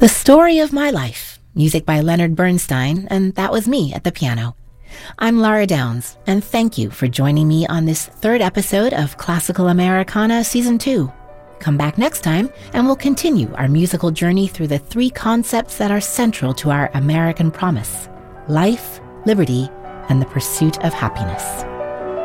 The Story of My Life, music by Leonard Bernstein, and that was me at the piano. I'm Lara Downs, and thank you for joining me on this third episode of Classical Americana Season 2. Come back next time, and we'll continue our musical journey through the three concepts that are central to our American promise: life, liberty, and the pursuit of happiness.